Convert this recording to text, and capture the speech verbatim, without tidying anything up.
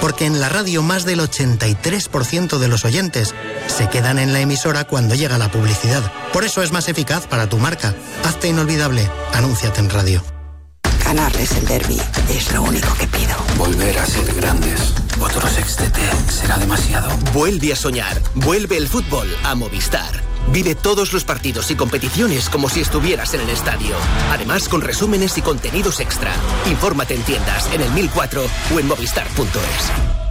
Porque en la radio más del ochenta y tres por ciento de los oyentes se quedan en la emisora cuando llega la publicidad. Por eso es más eficaz para tu marca. Hazte inolvidable. Anúnciate en radio. Ganarles el derbi es lo único que pido. Volver a ser grandes. Otro sextete será demasiado. Vuelve a soñar. Vuelve el fútbol a Movistar. Vive todos los partidos y competiciones como si estuvieras en el estadio. Además, con resúmenes y contenidos extra. Infórmate en tiendas, en el mil cuatro o en movistar punto es.